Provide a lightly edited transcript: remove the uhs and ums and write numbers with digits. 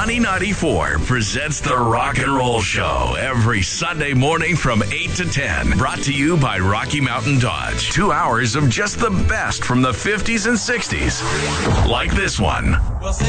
Money 94 presents the Rock and Roll Show every Sunday morning from 8 to 10. Brought to you by Rocky Mountain Dodge. 2 hours of just the best from the 50s and 60s. Like this one.